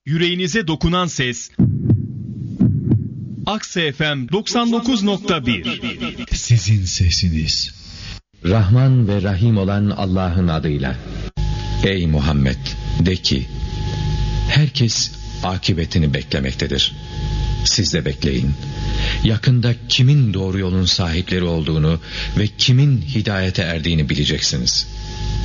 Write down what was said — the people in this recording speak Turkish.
Yüreğinize dokunan ses Akse FM 99.1. Sizin sesiniz. Rahman ve Rahim olan Allah'ın adıyla. Ey Muhammed, de ki, herkes akıbetini beklemektedir. Siz de bekleyin. Yakında kimin doğru yolun sahipleri olduğunu ve kimin hidayete erdiğini bileceksiniz.